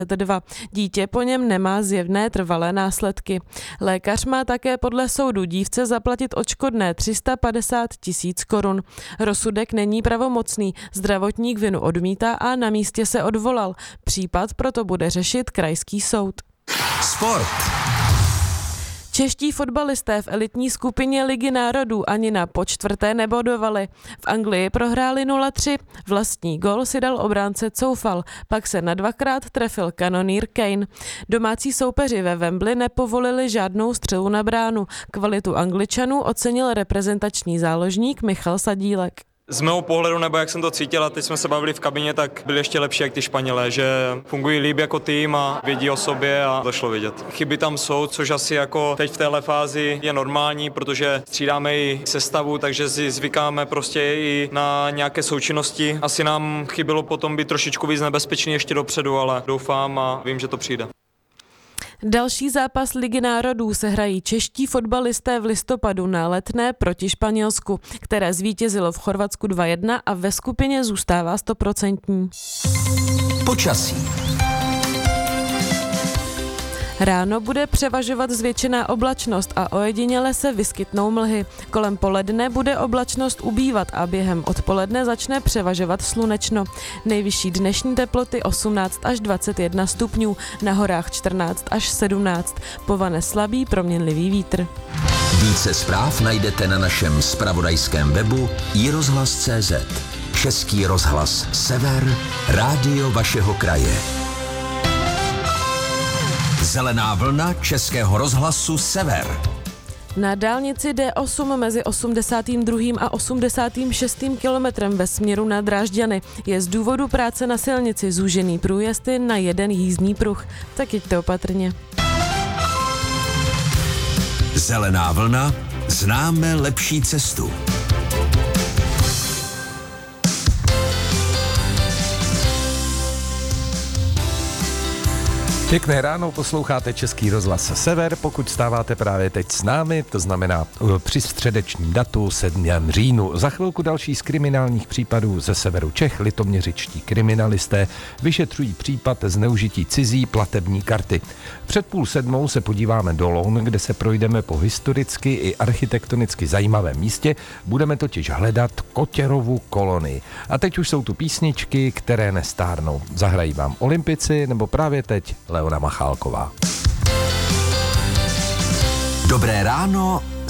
2. Dítě po něm nemá zjevné trvalé následky. Lékař má také podle soudu dívce zaplatit odškodné 350 000 korun. Rozsudek není pravomocný, zdravotník vinu odmítá a na místě se odvolal. Případ proto bude řešit krajský soud. Sport. Čeští fotbalisté v elitní skupině Ligy národů ani na počtvrté nebodovali. V Anglii prohráli 0-3. Vlastní gól si dal obránce Coufal, pak se na dvakrát trefil kanonýr Kane. Domácí soupeři ve Wembley nepovolili žádnou střelu na bránu. Kvalitu Angličanů ocenil reprezentační záložník Michal Sadílek. Z mého pohledu, nebo jak jsem to cítil, a teď jsme se bavili v kabině, tak byli ještě lepší jak ty Španělé, že fungují líp jako tým a vědí o sobě a to šlo vidět. Chyby tam jsou, což asi jako teď v téhle fázi je normální, protože střídáme i sestavu, takže si zvykáme prostě i na nějaké součinnosti. Asi nám chybělo potom být trošičku víc nebezpečný ještě dopředu, ale doufám a vím, že to přijde. Další zápas Ligy národů se hrají čeští fotbalisté v listopadu na Letné proti Španělsku, které zvítězilo v Chorvatsku 2-1 a ve skupině zůstává 100%. Počasí. Ráno bude převažovat zvětšená oblačnost a ojediněle se vyskytnou mlhy. Kolem poledne bude oblačnost ubývat a během odpoledne začne převažovat slunečno. Nejvyšší dnešní teploty 18 až 21 stupňů, na horách 14 až 17. Povane slabý proměnlivý vítr. Více zpráv najdete na našem zpravodajském webu iRozhlas.cz. Český rozhlas Sever, rádio vašeho kraje. Zelená vlna Českého rozhlasu Sever. Na dálnici D8 mezi 82. a 86. kilometrem ve směru na Drážďany je z důvodu práce na silnici zúžený průjezd na jeden jízdní pruh. Tak jeďte opatrně. Zelená vlna, známe lepší cestu. Pěkné ráno, posloucháte Český rozhlas Sever, pokud stáváte právě teď s námi, to znamená při středečním datu 7. říjnu. Za chvilku další z kriminálních případů ze severu Čech. Litoměřičtí kriminalisté vyšetřují případ zneužití cizí platební karty. Před 6:30 se podíváme do Loun, kde se projdeme po historicky i architektonicky zajímavém místě. Budeme totiž hledat Kotěrovu kolonii. A teď už jsou tu písničky, které nestárnou. Zahrají vám Olympici nebo právě teď Leona Machálková. Dobré ráno